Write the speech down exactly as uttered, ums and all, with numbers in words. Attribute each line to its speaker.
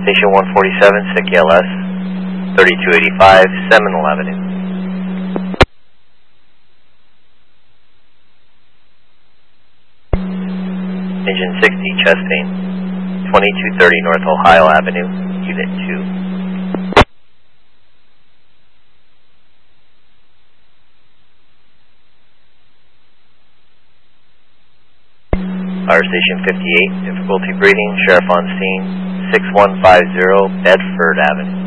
Speaker 1: Station one forty-seven, S I C L S, thirty-two eighty-five, Seminole Avenue. Engine sixty, Chastain, twenty-two thirty North Ohio Avenue, Unit two. Fire Station fifty-eight, difficulty breathing, Sheriff on scene, six one five zero Bedford Avenue.